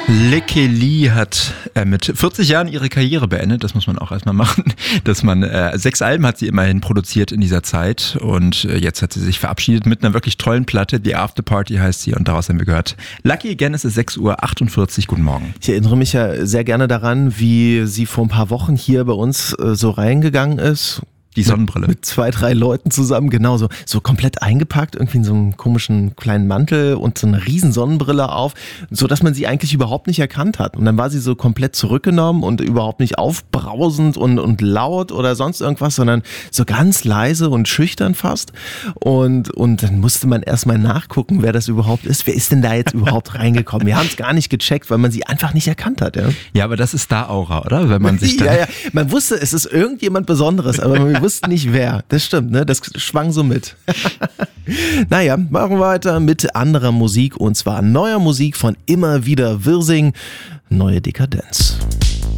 Lykke Li hat mit 40 Jahren ihre Karriere beendet. Das muss man auch erstmal machen. 6 Alben hat sie immerhin produziert in dieser Zeit. Und jetzt hat sie sich verabschiedet mit einer wirklich tollen Platte. The After Party heißt sie. Und daraus haben wir gehört Lucky Again. Es ist 6:48 Uhr. Guten Morgen. Ich erinnere mich ja sehr gerne daran, wie sie vor ein paar Wochen hier bei uns so reingegangen ist. Die Sonnenbrille. Mit 2, 3 Leuten zusammen, genau so komplett eingepackt, irgendwie in so einem komischen kleinen Mantel und so eine riesen Sonnenbrille auf, so dass man sie eigentlich überhaupt nicht erkannt hat. Und dann war sie so komplett zurückgenommen und überhaupt nicht aufbrausend und laut oder sonst irgendwas, sondern so ganz leise und schüchtern fast. Und dann musste man erstmal nachgucken, wer das überhaupt ist. Wer ist denn da jetzt überhaupt reingekommen? Wir haben es gar nicht gecheckt, weil man sie einfach nicht erkannt hat. Ja, aber das ist Star-Aura, oder? Wenn man sich ja, man wusste, es ist irgendjemand Besonderes, aber man wusste nicht wer. Das stimmt, ne? Das schwang so mit. Naja, machen wir weiter mit anderer Musik und zwar neuer Musik von Immer wieder Wirsing, Neue Dekadenz.